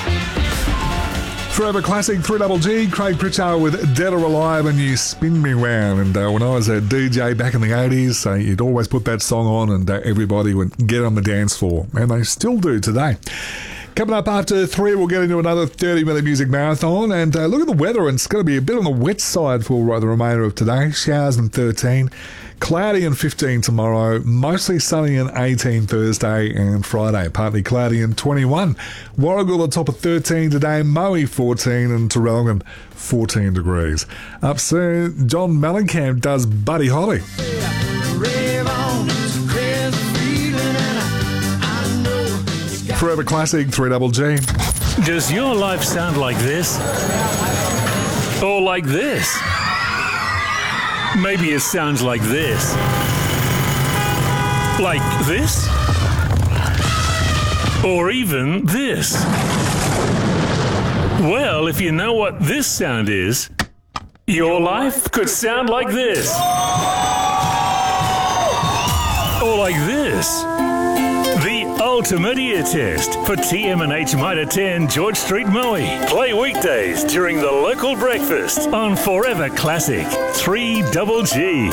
Forever Classic, 3GG, Craig Pritchard with Dead or Alive and You Spin Me Round. And when I was a DJ back in the 80s, you'd always put that song on and everybody would get on the dance floor. And they still do today. Coming up after 3, we'll get into another 30-minute music marathon. And look at the weather, and it's going to be a bit on the wet side for the remainder of today. Showers and 13. Cloudy and 15 tomorrow, mostly sunny and 18 Thursday and Friday, partly cloudy and 21. Warragul at top of 13 today, Moe 14 and Terrelgan 14 degrees. Up soon, John Mellencamp does Buddy Holly. Forever Classic, 3GG. Does your life sound like this? Or like this? Maybe it sounds like this. Like this? Or even this. Well, if you know what this sound is, your life could sound like this. Or like this. The ultimate ear test for TM&H Mitre 10 George Street, Moe. Play weekdays during the local breakfast on Forever Classic 3GG.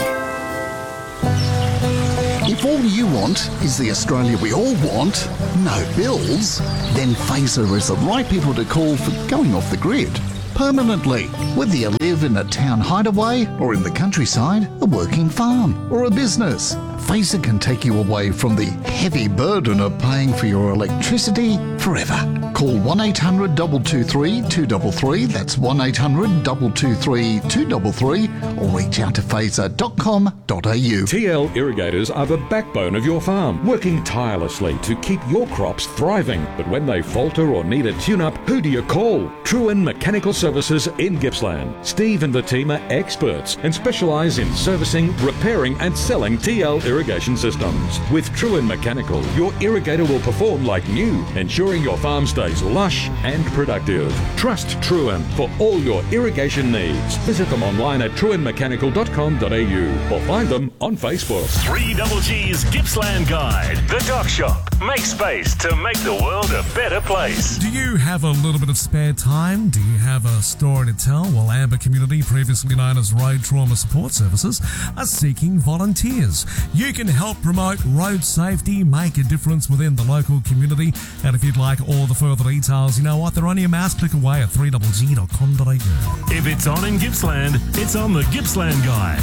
If all you want is the Australia we all want, no bills, then Phaser is the right people to call for going off the grid permanently. Whether you live in a town hideaway or in the countryside, a working farm or a business, Phaser can take you away from the heavy burden of paying for your electricity forever. Call 1-800-223-233, that's 1-800-223-233, or reach out to phaser.com.au. TL Irrigators are the backbone of your farm, working tirelessly to keep your crops thriving. But when they falter or need a tune-up, who do you call? Truen Mechanical Services in Gippsland. Steve and the team are experts and specialise in servicing, repairing and selling TL irrigation systems. With Truen Mechanical, your irrigator will perform like new, ensuring your farm stays lush and productive. Trust Truen for all your irrigation needs. Visit them online at truenmechanical.com.au or find them on Facebook. 3GG's Gippsland Guide. The Doc Shop. Make space to make the world a better place. Do you have a little bit of spare time? Do you have a story to tell? Well, Amber Community, previously known as Road Trauma Support Services, are seeking volunteers. You can help promote road safety, make a difference within the local community, and if you'd like all the further details, you know what? They're only a mouse click away at 3GG.com.au. If it's on in Gippsland, it's on the Gippsland Guide.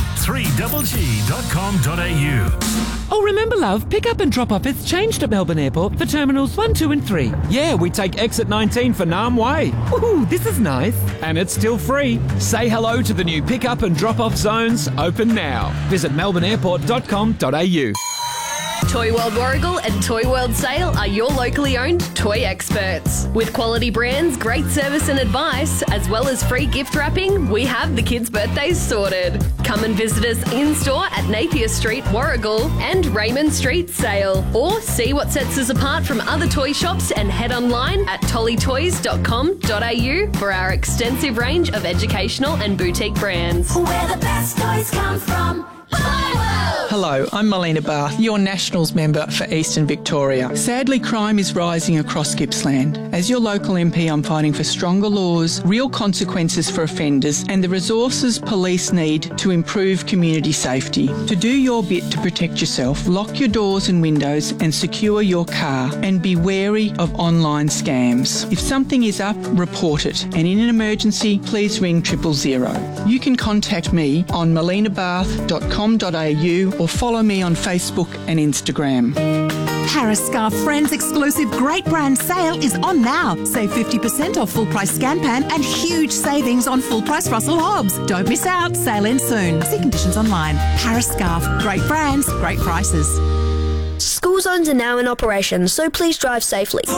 3GG.com.au. Oh, remember, love, pick up and drop off has changed at Melbourne Airport for Terminals 1, 2 and 3. Yeah, we take exit 19 for Nam Way. Ooh, this is nice. And it's still free. Say hello to the new pick up and drop off zones, open now. Visit melbourneairport.com.au. Toy World Warragul and Toy World Sale are your locally owned toy experts. With quality brands, great service and advice, as well as free gift wrapping, we have the kids' birthdays sorted. Come and visit us in-store at Napier Street, Warragul and Raymond Street, Sale. Or see what sets us apart from other toy shops and head online at tollytoys.com.au for our extensive range of educational and boutique brands. Where the best toys come from. Hello, I'm Melina Barth, your Nationals member for Eastern Victoria. Sadly, crime is rising across Gippsland. As your local MP, I'm fighting for stronger laws, real consequences for offenders, and the resources police need to improve community safety. To do your bit to protect yourself, lock your doors and windows and secure your car, and be wary of online scams. If something is up, report it, and in an emergency, please ring 000. You can contact me on melinabarth.com.au or follow me on Facebook and Instagram. Harris Scarf Friends exclusive great brand sale is on now. Save 50% off full price Scanpan and huge savings on full price Russell Hobbs. Don't miss out. Sale ends soon. See conditions online. Harris Scarf. Great brands, great prices. School zones are now in operation, so please drive safely.